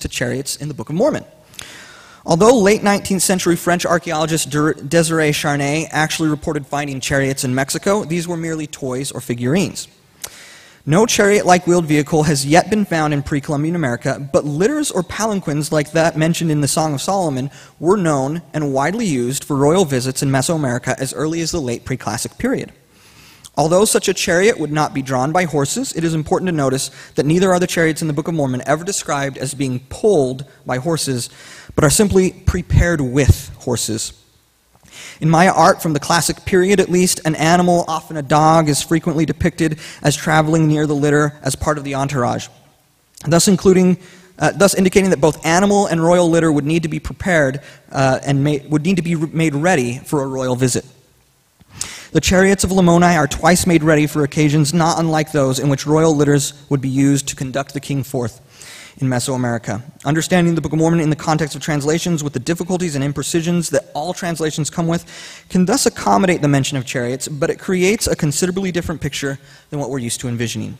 to chariots in the Book of Mormon. Although late 19th century French archaeologist Désiré Charnay actually reported finding chariots in Mexico, these were merely toys or figurines. No chariot-like wheeled vehicle has yet been found in pre-Columbian America, but litters or palanquins like that mentioned in the Song of Solomon were known and widely used for royal visits in Mesoamerica as early as the late pre-classic period. Although such a chariot would not be drawn by horses, it is important to notice that neither are the chariots in the Book of Mormon ever described as being pulled by horses, but are simply prepared with horses. In Maya art from the classic period, at least, an animal, often a dog, is frequently depicted as traveling near the litter as part of the entourage, thus indicating that both animal and royal litter would need to be prepared and would need to be made ready for a royal visit. The chariots of Lamoni are twice made ready for occasions not unlike those in which royal litters would be used to conduct the king forth in Mesoamerica. Understanding the Book of Mormon in the context of translations with the difficulties and imprecisions that all translations come with can thus accommodate the mention of chariots, but it creates a considerably different picture than what we're used to envisioning.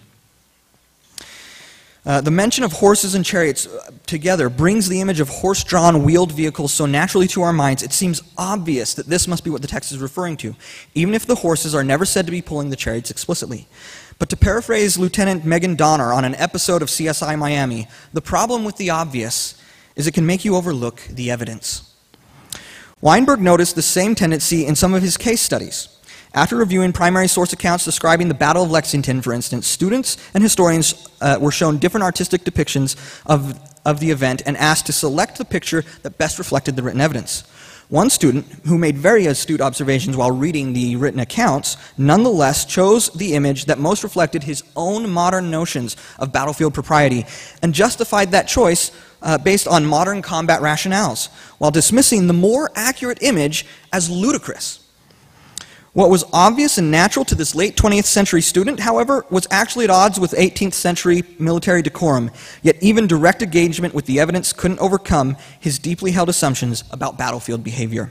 The mention of horses and chariots together brings the image of horse-drawn wheeled vehicles so naturally to our minds, it seems obvious that this must be what the text is referring to, even if the horses are never said to be pulling the chariots explicitly. But to paraphrase Lieutenant Megan Donner on an episode of CSI Miami, the problem with the obvious is it can make you overlook the evidence. Weinberg noticed the same tendency in some of his case studies. After reviewing primary source accounts describing the Battle of Lexington, for instance, students and historians were shown different artistic depictions of the event and asked to select the picture that best reflected the written evidence. One student, who made very astute observations while reading the written accounts, nonetheless chose the image that most reflected his own modern notions of battlefield propriety and justified that choice based on modern combat rationales, while dismissing the more accurate image as ludicrous. What was obvious and natural to this late 20th century student, however, was actually at odds with 18th century military decorum, yet even direct engagement with the evidence couldn't overcome his deeply held assumptions about battlefield behavior.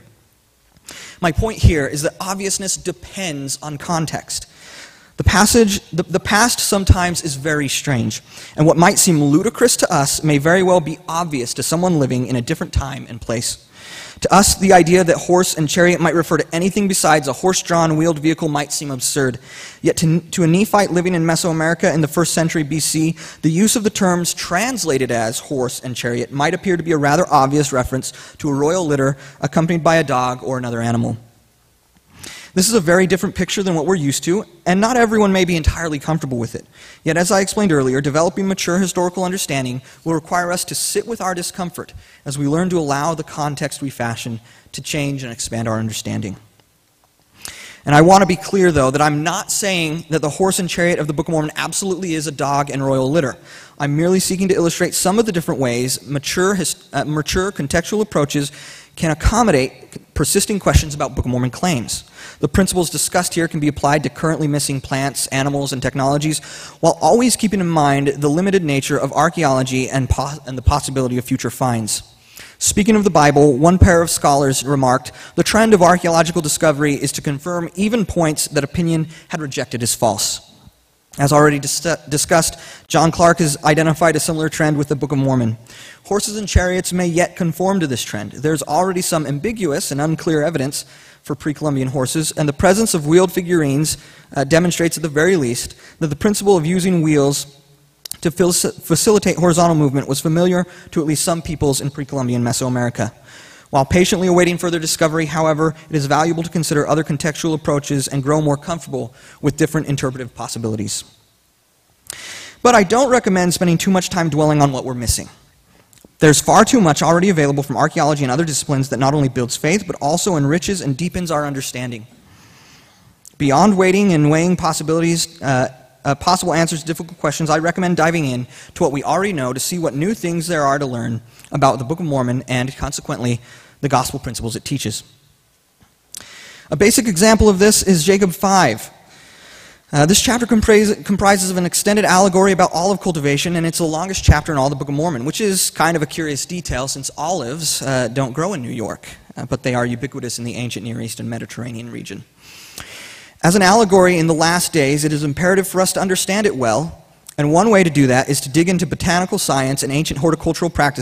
My point here is that obviousness depends on context. The past sometimes is very strange, and what might seem ludicrous to us may very well be obvious to someone living in a different time and place. To us, the idea that horse and chariot might refer to anything besides a horse-drawn wheeled vehicle might seem absurd. Yet to a Nephite living in Mesoamerica in the 1st century BC, the use of the terms translated as horse and chariot might appear to be a rather obvious reference to a royal litter accompanied by a dog or another animal. This is a very different picture than what we're used to, and not everyone may be entirely comfortable with it. Yet, as I explained earlier, developing mature historical understanding will require us to sit with our discomfort as we learn to allow the context we fashion to change and expand our understanding. And I want to be clear, though, that I'm not saying that the horse and chariot of the Book of Mormon absolutely is a dog and royal litter. I'm merely seeking to illustrate some of the different ways mature contextual approaches can accommodate persisting questions about Book of Mormon claims. The principles discussed here can be applied to currently missing plants, animals, and technologies, while always keeping in mind the limited nature of archaeology and the possibility of future finds. Speaking of the Bible, one pair of scholars remarked, "The trend of archaeological discovery is to confirm even points that opinion had rejected as false." As already discussed, John Clark has identified a similar trend with the Book of Mormon. Horses and chariots may yet conform to this trend. There's already some ambiguous and unclear evidence for pre-Columbian horses, and the presence of wheeled figurines demonstrates at the very least that the principle of using wheels to facilitate horizontal movement was familiar to at least some peoples in pre-Columbian Mesoamerica. While patiently awaiting further discovery, however, it is valuable to consider other contextual approaches and grow more comfortable with different interpretive possibilities. But I don't recommend spending too much time dwelling on what we're missing. There's far too much already available from archaeology and other disciplines that not only builds faith, but also enriches and deepens our understanding. Beyond waiting and weighing possibilities, possible answers to difficult questions, I recommend diving in to what we already know to see what new things there are to learn about the Book of Mormon and, consequently, the gospel principles it teaches. A basic example of this is Jacob 5. This chapter comprises of an extended allegory about olive cultivation, and it's the longest chapter in all the Book of Mormon, which is kind of a curious detail since olives don't grow in New York, but they are ubiquitous in the ancient Near East and Mediterranean region. As an allegory in the last days, it is imperative for us to understand it well, and one way to do that is to dig into botanical science and ancient horticultural practices